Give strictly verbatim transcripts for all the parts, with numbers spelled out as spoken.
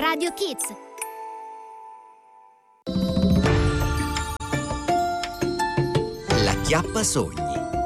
Radio Kids. L'acchiappasogni.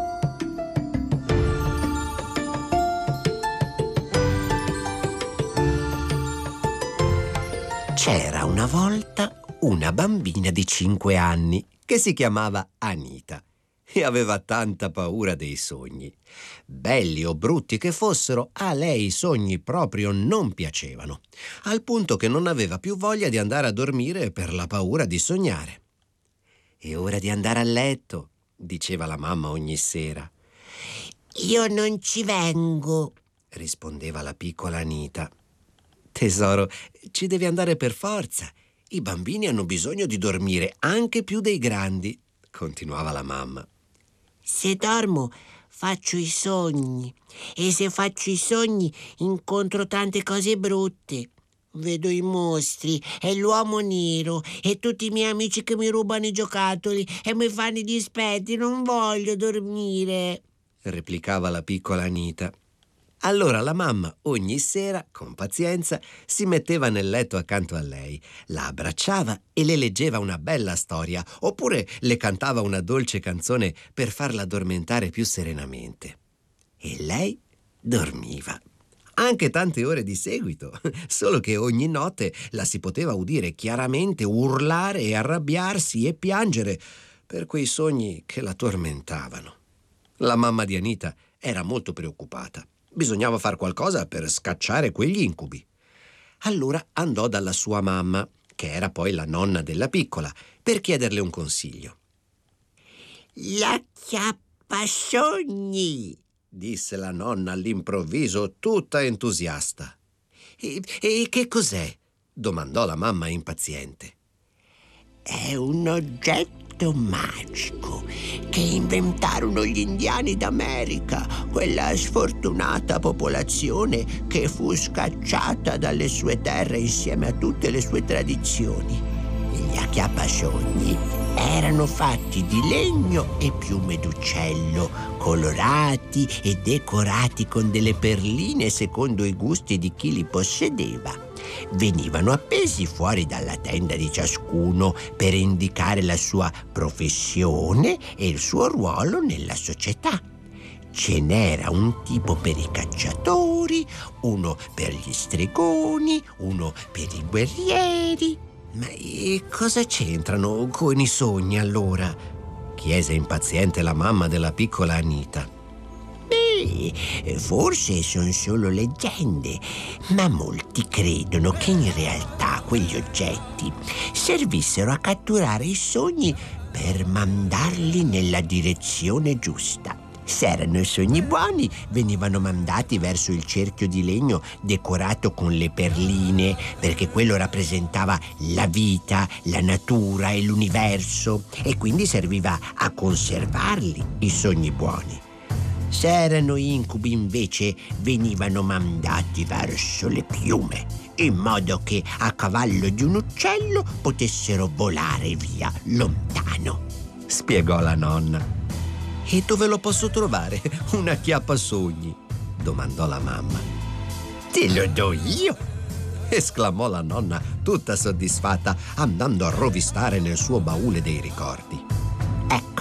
C'era una volta una bambina di cinque anni che si chiamava Anita e aveva tanta paura dei sogni. Belli o brutti che fossero, a lei i sogni proprio non piacevano, al punto che non aveva più voglia di andare a dormire per la paura di sognare. «È ora di andare a letto», diceva la mamma ogni sera. «Io non ci vengo», rispondeva la piccola Anita. «Tesoro, ci devi andare per forza. I bambini hanno bisogno di dormire anche più dei grandi», continuava la mamma. «Se dormo faccio i sogni e se faccio i sogni incontro tante cose brutte. Vedo i mostri e l'uomo nero e tutti i miei amici che mi rubano i giocattoli e mi fanno i dispetti. Non voglio dormire», replicava la piccola Anita. Allora la mamma ogni sera, con pazienza, si metteva nel letto accanto a lei, la abbracciava e le leggeva una bella storia, oppure le cantava una dolce canzone per farla addormentare più serenamente. E lei dormiva, anche tante ore di seguito, solo che ogni notte la si poteva udire chiaramente urlare e arrabbiarsi e piangere per quei sogni che la tormentavano. La mamma di Anita era molto preoccupata. Bisognava far qualcosa per scacciare quegli incubi. Allora andò dalla sua mamma, che era poi la nonna della piccola, per chiederle un consiglio. «L'acchiappasogni», disse la nonna all'improvviso, tutta entusiasta. E, e che cos'è?» domandò la mamma impaziente. «È un oggetto magico che inventarono gli indiani d'America, quella sfortunata popolazione che fu scacciata dalle sue terre insieme a tutte le sue tradizioni. Gli acchiappasogni erano fatti di legno e piume d'uccello, colorati e decorati con delle perline secondo i gusti di chi li possedeva. Venivano appesi fuori dalla tenda di ciascuno per indicare la sua professione e il suo ruolo nella società. Ce n'era un tipo per i cacciatori, uno per gli stregoni, uno per i guerrieri. Ma e cosa c'entrano con i sogni allora? Chiese impaziente la mamma della piccola Anita. Beh, forse sono solo leggende, ma molti credono che in realtà quegli oggetti servissero a catturare i sogni per mandarli nella direzione giusta. Se erano sogni buoni, venivano mandati verso il cerchio di legno decorato con le perline, perché quello rappresentava la vita, la natura e l'universo, e quindi serviva a conservarli, i sogni buoni. Se erano incubi, invece, venivano mandati verso le piume, in modo che a cavallo di un uccello potessero volare via lontano, spiegò la nonna. «E dove lo posso trovare un acchiappasogni?» domandò la mamma. «Te lo do io!» esclamò la nonna, tutta soddisfatta, andando a rovistare nel suo baule dei ricordi. «Ecco,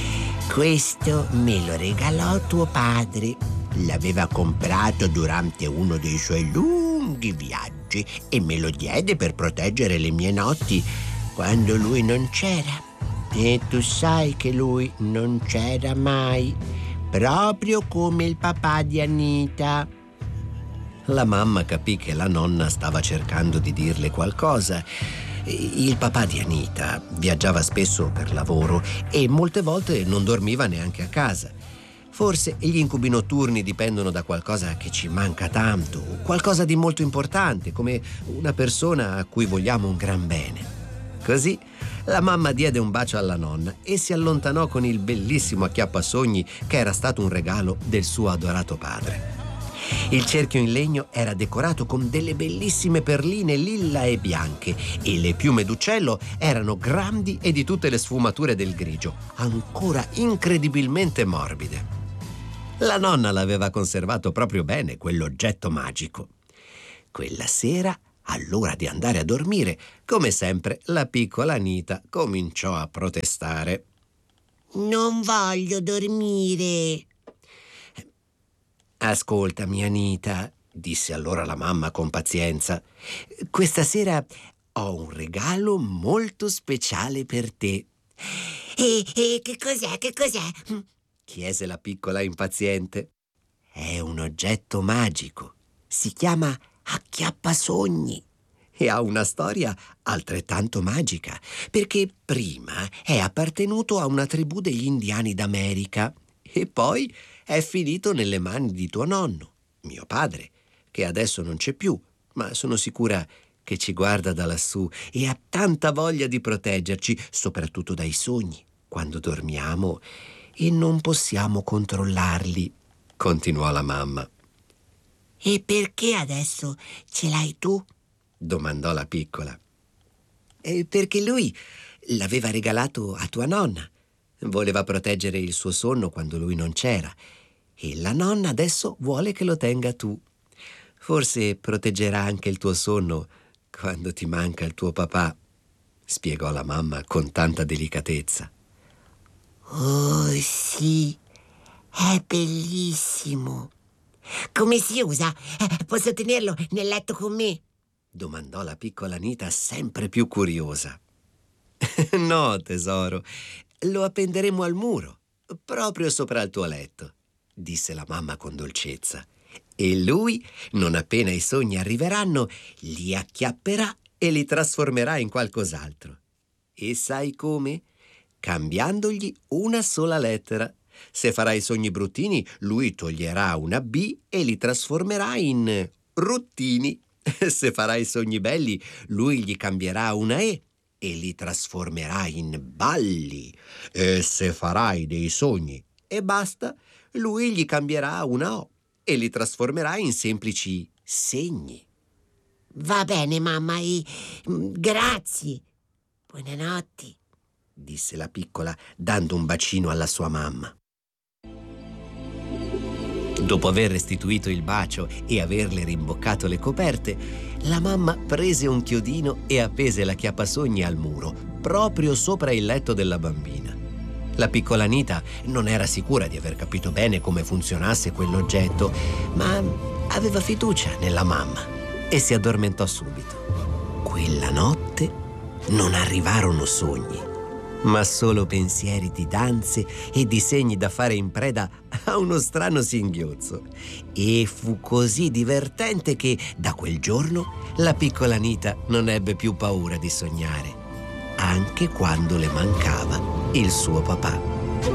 questo me lo regalò tuo padre. L'aveva comprato durante uno dei suoi lunghi viaggi e me lo diede per proteggere le mie notti quando lui non c'era. E tu sai che lui non c'era mai, proprio come il papà di Anita». La mamma capì che la nonna stava cercando di dirle qualcosa. Il papà di Anita viaggiava spesso per lavoro e molte volte non dormiva neanche a casa. Forse gli incubi notturni dipendono da qualcosa che ci manca tanto, qualcosa di molto importante, come una persona a cui vogliamo un gran bene. Così la mamma diede un bacio alla nonna e si allontanò con il bellissimo acchiappasogni che era stato un regalo del suo adorato padre. Il cerchio in legno era decorato con delle bellissime perline lilla e bianche e le piume d'uccello erano grandi e di tutte le sfumature del grigio, ancora incredibilmente morbide. La nonna l'aveva conservato proprio bene, quell'oggetto magico. Quella sera All'ora di andare a dormire, come sempre, la piccola Anita cominciò a protestare. Non voglio dormire. Ascoltami, Anita, disse allora la mamma con pazienza. Questa sera ho un regalo molto speciale per te. E, e che cos'è? Che cos'è? Chiese la piccola impaziente. È un oggetto magico. Si chiama acchiappasogni e ha una storia altrettanto magica, perché prima è appartenuto a una tribù degli indiani d'America e poi è finito nelle mani di tuo nonno, mio padre, che adesso non c'è più, ma sono sicura che ci guarda da lassù e ha tanta voglia di proteggerci, soprattutto dai sogni, quando dormiamo e non possiamo controllarli, continuò la mamma. E perché adesso ce l'hai tu? Domandò la piccola. E perché lui l'aveva regalato a tua nonna. Voleva proteggere il suo sonno quando lui non c'era. E la nonna adesso vuole che lo tenga tu. Forse proteggerà anche il tuo sonno quando ti manca il tuo papà, spiegò la mamma con tanta delicatezza. Oh sì, è bellissimo. Come si usa? Posso tenerlo nel letto con me? Domandò la piccola Anita sempre più curiosa. No, tesoro, lo appenderemo al muro, proprio sopra il tuo letto, disse la mamma con dolcezza. E lui, non appena i sogni arriveranno, li acchiapperà e li trasformerà in qualcos'altro. E sai come? Cambiandogli una sola lettera. Se farai sogni bruttini, lui toglierà una B e li trasformerà in ruttini. Se farai sogni belli, lui gli cambierà una E e li trasformerà in balli. E se farai dei sogni e basta, lui gli cambierà una O e li trasformerà in semplici segni. Va bene, mamma, e grazie. Buonanotte, disse la piccola, dando un bacino alla sua mamma. Dopo aver restituito il bacio e averle rimboccato le coperte, la mamma prese un chiodino e appese l'acchiappasogni al muro, proprio sopra il letto della bambina. La piccola Anita non era sicura di aver capito bene come funzionasse quell'oggetto, ma aveva fiducia nella mamma e si addormentò subito. Quella notte non arrivarono sogni, ma solo pensieri di danze e disegni da fare in preda a uno strano singhiozzo. E fu così divertente che da quel giorno la piccola Anita non ebbe più paura di sognare, anche quando le mancava il suo papà.